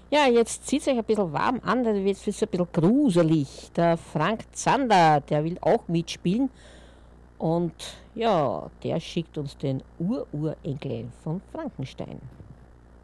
Ja, jetzt zieht euch ein bisschen warm an, dann wird es ein bisschen gruselig. Der Frank Zander, der will auch mitspielen. Und ja, der schickt uns den Ururenkel von Frankenstein.